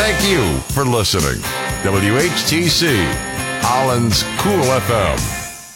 Thank you for listening. WHTC, Holland's Cool FM.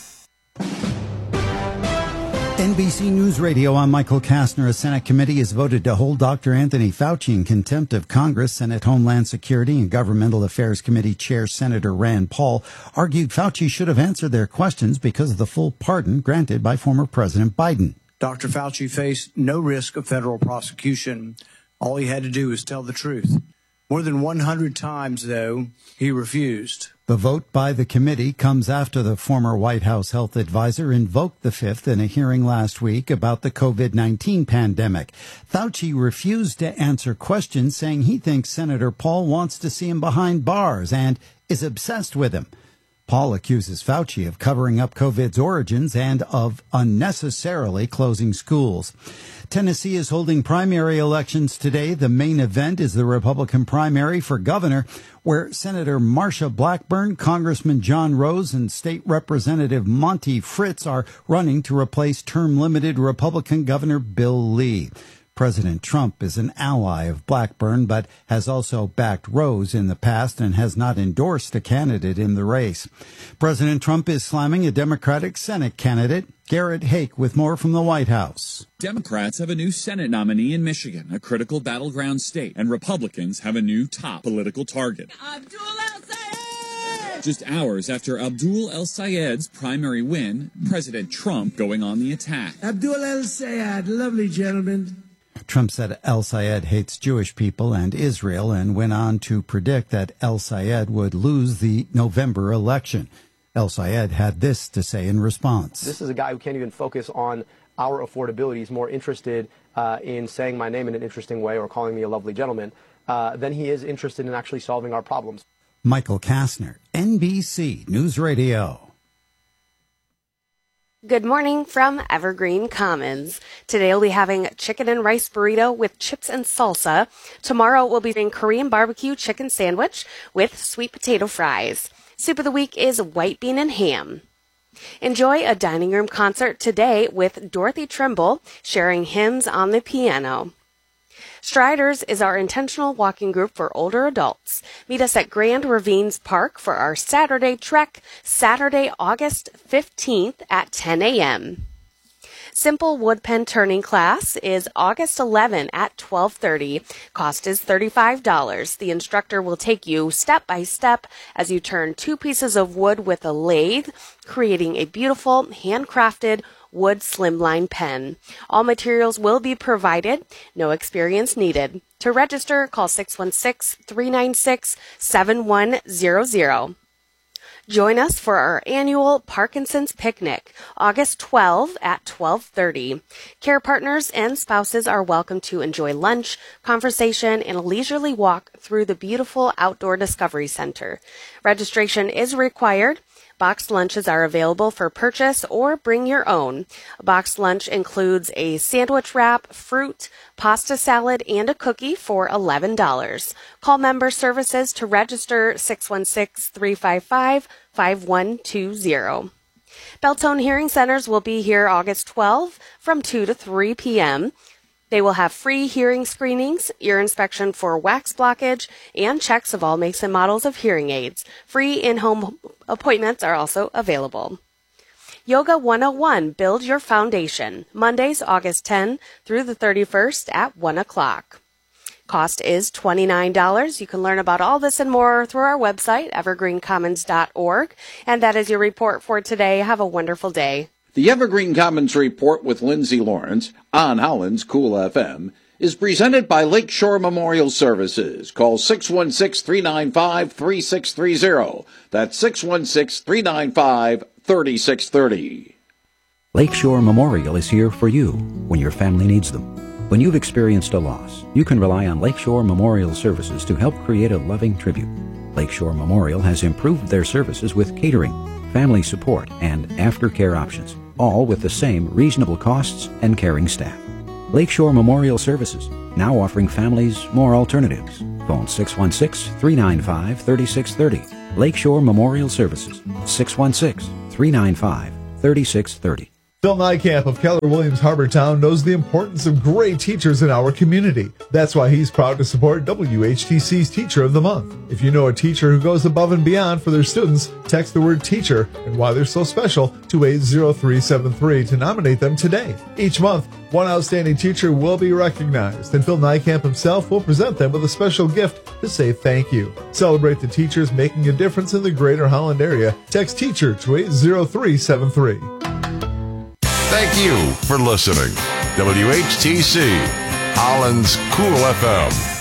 NBC News Radio, I'm Michael Kastner. A Senate committee has voted to hold Dr. Anthony Fauci in contempt of Congress. Senate Homeland Security and Governmental Affairs Committee Chair Senator Rand Paul argued Fauci should have answered their questions because of the full pardon granted by former President Biden. Dr. Fauci faced no risk of federal prosecution. All he had to do was tell the truth. More than 100 times, though, he refused. The vote by the committee comes after the former White House health advisor invoked the fifth in a hearing last week about the COVID-19 pandemic. Fauci refused to answer questions, saying he thinks Senator Paul wants to see him behind bars and is obsessed with him. Paul accuses Fauci of covering up COVID's origins and of unnecessarily closing schools. Tennessee is holding primary elections today. The main event is the Republican primary for governor, where Senator Marsha Blackburn, Congressman John Rose, and State Representative Monty Fritz are running to replace term-limited Republican Governor Bill Lee. President Trump is an ally of Blackburn, but has also backed Rose in the past and has not endorsed a candidate in the race. President Trump is slamming a Democratic Senate candidate, Garrett Haake, with more from the White House. Democrats have a new Senate nominee in Michigan, a critical battleground state, and Republicans have a new top political target. Abdul El-Sayed! Just hours after Abdul El-Sayed's primary win, President Trump going on the attack. Abdul El-Sayed, lovely gentleman. Trump said El-Sayed hates Jewish people and Israel and went on to predict that El-Sayed would lose the November election. El-Sayed had this to say in response. This is a guy who can't even focus on our affordability. He's more interested in saying my name in an interesting way or calling me a lovely gentleman than he is interested in actually solving our problems. Michael Kastner, NBC News Radio. Good morning from Evergreen Commons. Today we'll be having chicken and rice burrito with chips and salsa. Tomorrow we'll be doing Korean barbecue chicken sandwich with sweet potato fries. Soup of the week is white bean and ham. Enjoy a dining room concert today with Dorothy Trimble sharing hymns on the piano. Striders is our intentional walking group for older adults. Meet us at Grand Ravines Park for our Saturday trek, Saturday, August 15th at 10 a.m. Simple wood pen turning class is August 11 at 12:30. Cost is $35. The instructor will take you step by step as you turn 2 pieces of wood with a lathe, creating a beautiful handcrafted wood slimline pen. All materials will be provided. No experience needed. To register, call 616-396-7100. Join us for our annual Parkinson's Picnic, August 12 at 12:30. Care partners and spouses are welcome to enjoy lunch, conversation, and a leisurely walk through the beautiful outdoor Discovery Center. Registration is required. Boxed lunches are available for purchase or bring your own. A boxed lunch includes a sandwich wrap, fruit, pasta salad, and a cookie for $11. Call member services to register 616-355-5120. Beltone Hearing Centers will be here August 12 from 2 to 3 p.m. They will have free hearing screenings, ear inspection for wax blockage, and checks of all makes and models of hearing aids. Free in-home appointments are also available. Yoga 101, Build Your Foundation, Mondays, August 10 through the 31st at 1 o'clock. Cost is $29. You can learn about all this and more through our website, evergreencommons.org. And that is your report for today. Have a wonderful day. The Evergreen Commons Report with Lindsay Lawrence on Holland's Cool FM is presented by Lakeshore Memorial Services. Call 616-395-3630. That's 616-395-3630. Lakeshore Memorial is here for you when your family needs them. When you've experienced a loss, you can rely on Lakeshore Memorial Services to help create a loving tribute. Lakeshore Memorial has improved their services with catering, family support, and aftercare options, all with the same reasonable costs and caring staff. Lakeshore Memorial Services, now offering families more alternatives. Phone 616-395-3630. Lakeshore Memorial Services, 616-395-3630. Phil Nykamp of Keller Williams Harbortown knows the importance of great teachers in our community. That's why he's proud to support WHTC's Teacher of the Month. If you know a teacher who goes above and beyond for their students, text the word teacher and why they're so special to 80373 to nominate them today. Each month, one outstanding teacher will be recognized, and Phil Nykamp himself will present them with a special gift to say thank you. Celebrate the teachers making a difference in the Greater Holland area. Text teacher to 80373. Thank you for listening. WHTC, Holland's Cool FM.